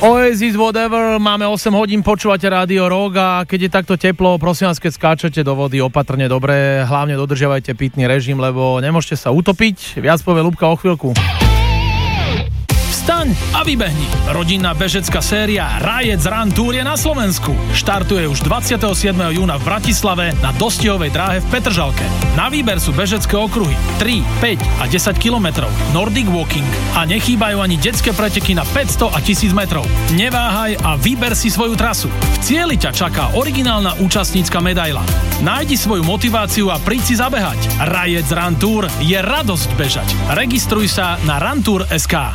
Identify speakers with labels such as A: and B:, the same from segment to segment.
A: Oasis Whatever, máme 8 hodín, počúvate Rádio Rock a keď je takto teplo, prosím vás, keď skáčete do vody, opatrne dobre, hlavne dodržiavajte pitný režim, lebo nemôžete sa utopiť. Viac povie Ľubka o chvíľku. Vstaň a vybehni. Rodinná bežecká séria Rajec Run Tour je na Slovensku. Štartuje už 27. júna v Bratislave na dostihovej dráhe v Petržalke. Na výber sú bežecké okruhy 3, 5 a 10 kilometrov, Nordic Walking a nechýbajú ani detské preteky na 500 a 1000 metrov. Neváhaj a vyber si svoju trasu. V cieli ťa čaká originálna účastnícka medaila. Nájdi svoju motiváciu a príď si zabehať. Rajec Run Tour je radosť bežať. Registruj sa na runtour.sk.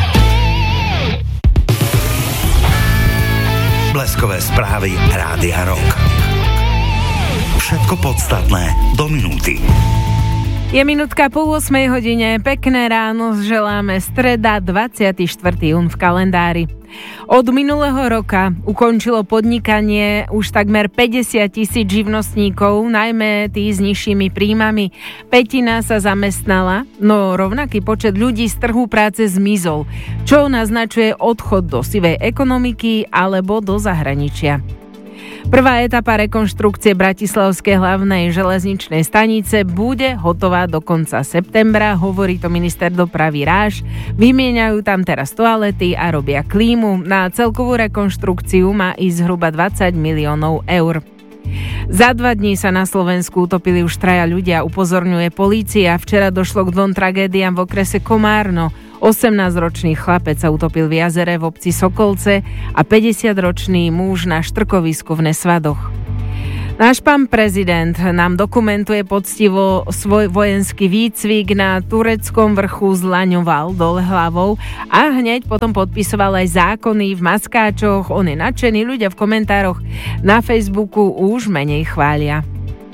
B: Bleskové správy Rádia Rock. Všetko podstatné do minúty.
C: Je minútka po 8 hodine, pekné ráno, želáme streda 24. jún v kalendári. Od minulého roka ukončilo podnikanie už takmer 50 000 živnostníkov, najmä tí s nižšími príjmami. Pätina sa zamestnala, no rovnaký počet ľudí z trhu práce zmizol, čo naznačuje odchod do sivej ekonomiky alebo do zahraničia. Prvá etapa rekonštrukcie Bratislavskej hlavnej železničnej stanice bude hotová do konca septembra, hovorí to minister dopravy Ráš. Vymieňajú tam teraz toalety a robia klímu. Na celkovú rekonštrukciu má ísť zhruba 20 miliónov eur. Za 2 dní sa na Slovensku utopili už 3 ľudia, upozorňuje polícia. Včera došlo k 2 tragédiám v okrese Komárno. 18-ročný chlapec sa utopil v jazere v obci Sokolce a 50-ročný muž na štrkovisku v Nesvadoch. Náš pán prezident nám dokumentuje poctivo svoj vojenský výcvik na tureckom vrchu, zlaňoval dole hlavou a hneď potom podpisoval aj zákony v maskáčoch. On je nadšený, ľudia v komentároch na Facebooku už menej chvália.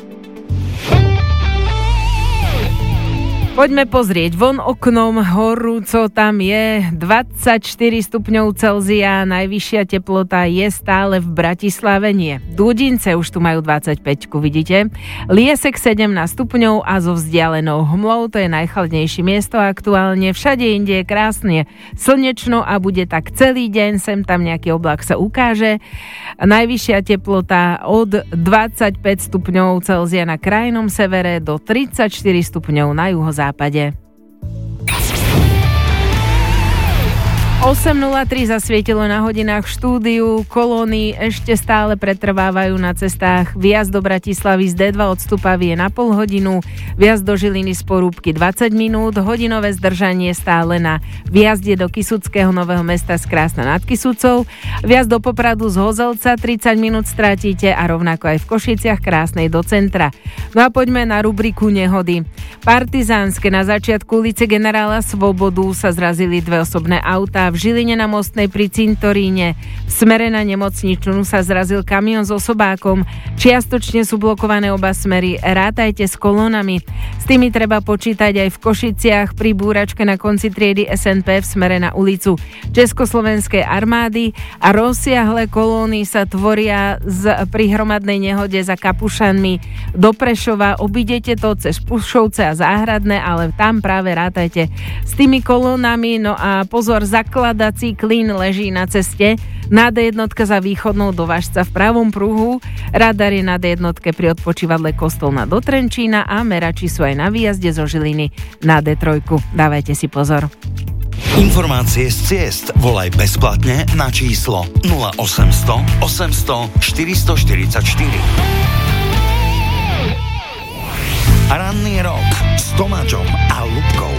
C: Poďme pozrieť von oknom, horúco tam je 24 stupňov Celzia, najvyššia teplota je stále v Bratislave, nie. Dudince už tu majú 25, vidíte? Liesek 17 stupňov a so vzdialenou hmlou, to je najchladnejšie miesto aktuálne, všade inde je krásne slnečno a bude tak celý deň, sem tam nejaký oblak sa ukáže. Najvyššia teplota od 25 stupňov Celzia na krajnom severe do 34 stupňov na juhozápade. 8.03 zasvietilo na hodinách v štúdiu, kolóny ešte stále pretrvávajú na cestách. Vjazd do Bratislavy z D2 od Stupavy je na pol hodinu, vjazd do Žiliny z Porúbky 20 minút, hodinové zdržanie stále na vjazde do Kysuckého Nového Mesta z Krásna nad Kysucou, vjazd do Popradu z Hozelca 30 minút stratíte a rovnako aj v Košiciach Krásnej do centra. No a poďme na rubriku nehody. Partizánske, na začiatku ulice Generála Svobodu sa zrazili 2 osobné autá. V Žiline na Mostnej pri Cintoríne v smere na nemocničnú sa zrazil kamión s osobákom. Čiastočne sú blokované oba smery. Rátajte s kolónami. S tými treba počítať aj v Košiciach pri búračke na konci triedy SNP v smere na ulicu Československej armády a rozsiahle kolóny sa tvoria pri hromadnej nehode za Kapušanmi do Prešova. Obídete to cez Pušovce a Záhradné, ale tam práve rátajte s tými kolónami. No a pozor, zakladací klín leží na ceste na D1 za východnou do Važca v pravom pruhu. Radar je na D1 pri odpočívadle Kostolna do Trenčína a merači sú aj na výjazde zo Žiliny na D3. Dávajte si pozor.
B: Informácie z ciest volaj bezplatne na číslo 0800 800 444. Ranný rok s Tomáčom a Ľubkou.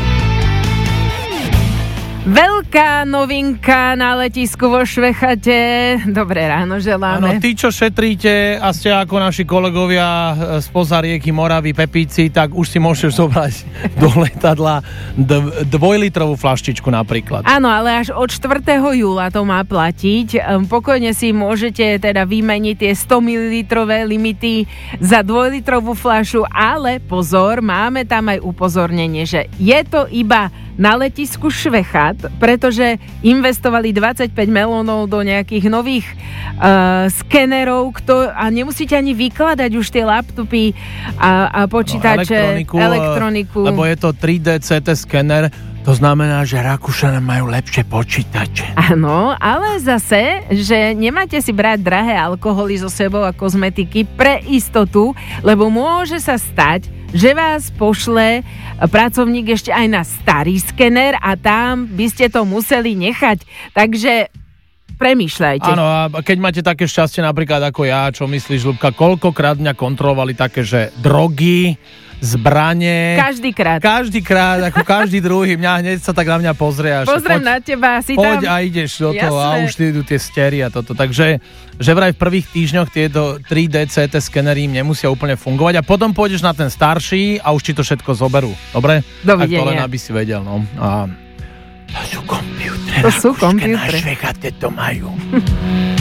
C: Veľká novinka na letisku vo Švechate. Dobré ráno želáme.
A: Áno, tí, čo šetríte a ste ako naši kolegovia spoza rieky Moravy, Pepíci, tak už si môžeš zobrať do letadla 2-litrovú flaštičku napríklad.
C: Áno, ale až od 4. júla to má platiť. Pokojne si môžete teda vymeniť tie 100 ml limity za 2-litrovú fľašu, ale pozor, máme tam aj upozornenie, že je to iba na letisku Švechat, pretože investovali 25 miliónov do nejakých nových skenerov, a nemusíte ani vykladať už tie laptopy a počítače, elektroniku.
A: Lebo je to 3D CT skener, To znamená, že Rakúšania majú lepšie počítače.
C: Áno, ale zase, že nemáte si brať drahé alkoholy so sebou a kozmetiky pre istotu, lebo môže sa stať, že vás pošle pracovník ešte aj na starý skener a tam by ste to museli nechať. Takže premýšľajte.
A: Áno, a keď máte také šťastie napríklad ako ja, čo myslíš, Ľubka, koľkokrát mňa kontrolovali také, že drogy, zbranie. Každýkrát, ako každý druhý. Mňa hneď sa tak na mňa pozrie.
C: Pozriem na teba, si
A: poď
C: tam.
A: A ideš do toho a
C: Jasné.
A: už idú tie stery a toto. Takže že vraj v prvých týždňoch tieto 3D CT skenery nemusia úplne fungovať a potom pôjdeš na ten starší a už ti to všetko zoberú. Dobre?
C: Dovidenia.
A: Tak to len aby si vedel. No. A to sú kompútre.
C: To sú kompútre.
A: Na Švegate to majú.